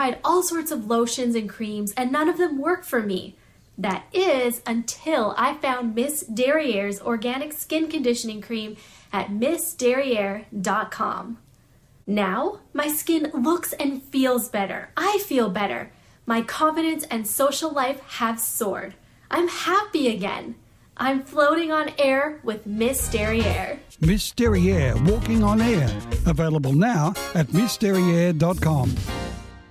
tried all sorts of lotions and creams, and none of them worked for me. That is, until I found Miss Derriere's organic skin conditioning cream at MissDerriere.com. Now, my skin looks and feels better. I feel better. My confidence and social life have soared. I'm happy again. I'm floating on air with Miss Derriere. Miss Derriere, walking on air. Available now at MissDerriere.com.